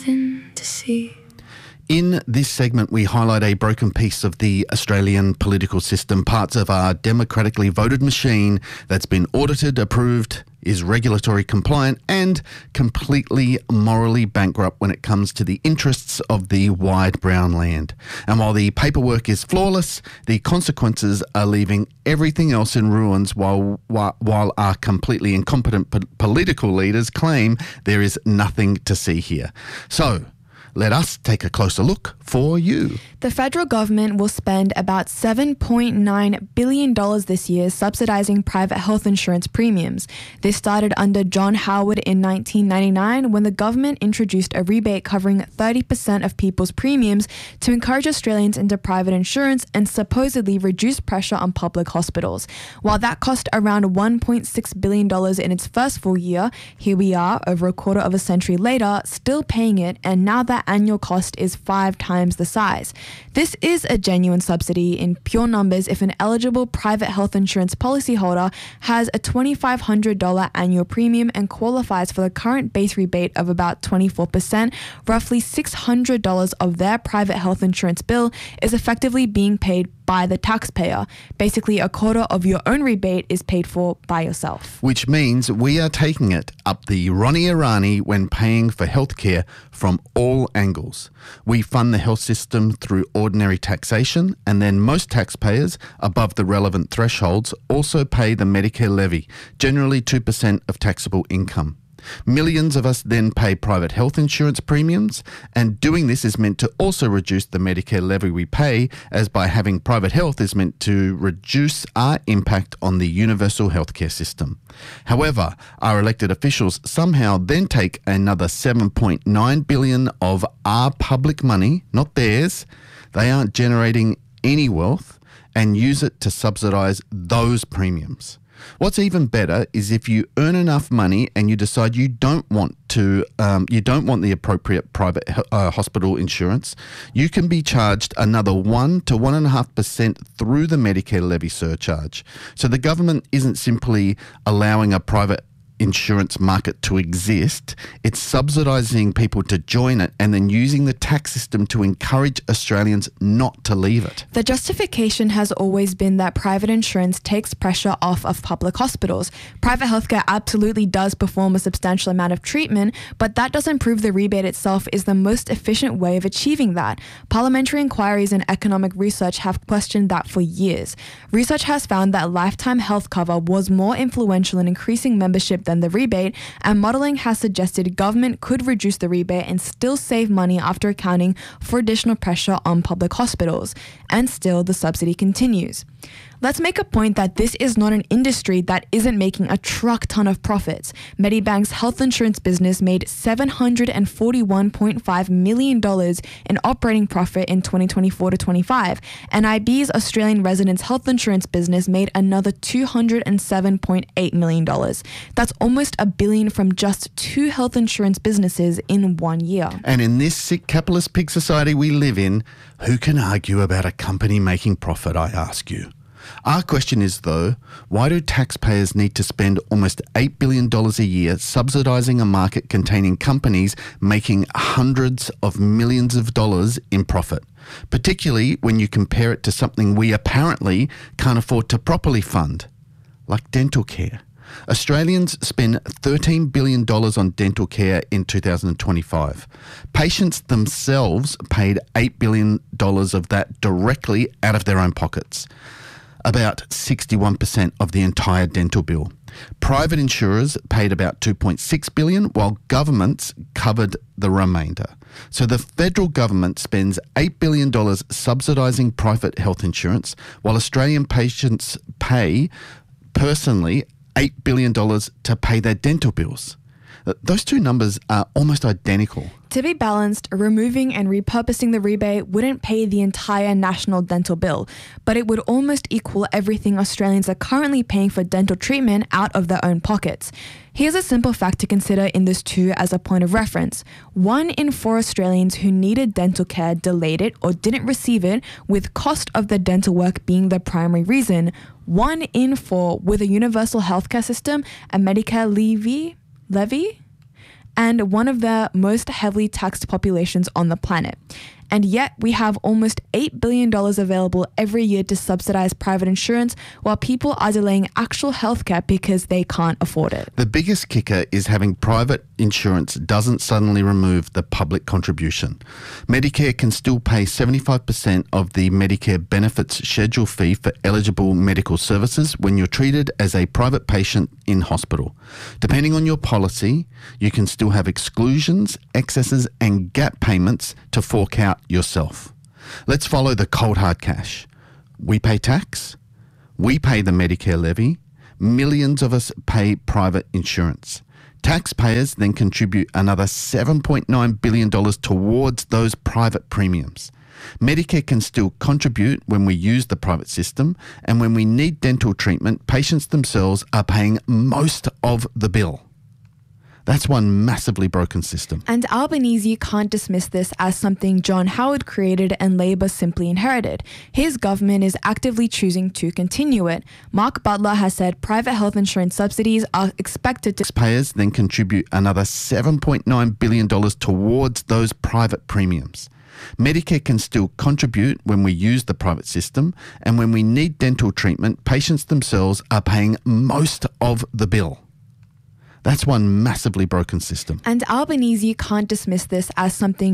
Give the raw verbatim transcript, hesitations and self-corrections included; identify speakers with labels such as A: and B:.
A: nothing to see.
B: In this segment, we highlight a broken piece of the Australian political system, parts of our democratically voted machine that's been audited, approved, is regulatory compliant and completely morally bankrupt when it comes to the interests of the wide brown land. And while the paperwork is flawless, the consequences are leaving everything else in ruins while while, while our completely incompetent po- political leaders claim there is nothing to see here. So, let us take a closer look for you.
C: The federal government will spend about seven point nine billion dollars this year subsidising private health insurance premiums. This started under John Howard in nineteen ninety-nine when the government introduced a rebate covering thirty percent of people's premiums to encourage Australians into private insurance and supposedly reduce pressure on public hospitals. While that cost around one point six billion dollars in its first full year, here we are, over a quarter of a century later, still paying it, and now that annual cost is five times the size. This is a genuine subsidy in pure numbers if an eligible private health insurance policyholder has a two thousand five hundred dollars annual premium and qualifies for the current base rebate of about twenty-four percent. Roughly six hundred dollars of their private health insurance bill is effectively being paid by the taxpayer. Basically, a quarter of your own rebate is paid for by yourself.
B: Which means we are taking it up the Ronnie Irani when paying for healthcare from all angles. We fund the health system through ordinary taxation, and then most taxpayers above the relevant thresholds also pay the Medicare levy, generally two percent of taxable income. Millions of us then pay private health insurance premiums, and doing this is meant to also reduce the Medicare levy we pay, as by having private health is meant to reduce our impact on the universal healthcare system. However, our elected officials somehow then take another seven point nine billion dollars of our public money, not theirs, they aren't generating any wealth, and use it to subsidise those premiums. What's even better is if you earn enough money and you decide you don't want to, um, you don't want the appropriate private uh, hospital insurance, you can be charged another one to one and a half percent through the Medicare levy surcharge. So the government isn't simply allowing a private insurance market to exist, it's subsidising people to join it and then using the tax system to encourage Australians not to leave it.
C: The justification has always been that private insurance takes pressure off of public hospitals. Private healthcare absolutely does perform a substantial amount of treatment, but that doesn't prove the rebate itself is the most efficient way of achieving that. Parliamentary inquiries and economic research have questioned that for years. Research has found that lifetime health cover was more influential in increasing membership than the rebate, and modelling has suggested government could reduce the rebate and still save money after accounting for additional pressure on public hospitals. And still, the subsidy continues. Let's make a point that this is not an industry that isn't making a truck ton of profits. Medibank's health insurance business made seven hundred forty-one point five million dollars in operating profit in twenty twenty-four to twenty-five, and I B's Australian residents health insurance business made another two hundred seven point eight million dollars. That's almost a billion from just two health insurance businesses in one year.
B: And in this sick capitalist pig society we live in, who can argue about a company making profit, I ask you? Our question is, though, why do taxpayers need to spend almost eight billion dollars a year subsidising a market containing companies making hundreds of millions of dollars in profit, particularly when you compare it to something we apparently can't afford to properly fund, like dental care? Australians spend thirteen billion dollars on dental care in two thousand twenty-five. Patients themselves paid eight billion dollars of that directly out of their own pockets, about sixty-one percent of the entire dental bill. Private insurers paid about two point six billion dollars, while governments covered the remainder. So the federal government spends eight billion dollars subsidising private health insurance, while Australian patients pay, personally, eight billion dollars to pay their dental bills. Those two numbers are almost identical.
C: To be balanced, removing and repurposing the rebate wouldn't pay the entire national dental bill, but it would almost equal everything Australians are currently paying for dental treatment out of their own pockets. Here's a simple fact to consider in this too as a point of reference. One in four Australians who needed dental care delayed it or didn't receive it, with cost of the dental work being the primary reason. One in four with a universal healthcare system, a Medicare levy, levy? and one of the most heavily taxed populations on the planet. And yet we have almost eight billion dollars available every year to subsidize private insurance while people are delaying actual healthcare because they can't afford it.
B: The biggest kicker is having private insurance doesn't suddenly remove the public contribution. Medicare can still pay seventy-five percent of the Medicare benefits schedule fee for eligible medical services when you're treated as a private patient in hospital. Depending on your policy, you can still have exclusions, excesses, and gap payments to fork out yourself. Let's follow the cold hard cash. We pay tax. We pay the Medicare levy. Millions of us pay private insurance. Taxpayers then contribute another seven point nine billion dollars towards those private premiums. Medicare can still contribute when we use the private system, and when we need dental treatment, patients themselves are paying most of the bill. That's one massively broken system.
C: And Albanese can't dismiss this as something John Howard created and Labour simply inherited. His government is actively choosing to continue it. Mark Butler has said private health insurance subsidies are expected to...
B: Taxpayers then contribute another seven point nine billion dollars towards those private premiums. Medicare can still contribute when we use the private system, and when we need dental treatment, patients themselves are paying most of the bill. That's one massively broken system.
C: And Albanese can't dismiss this as something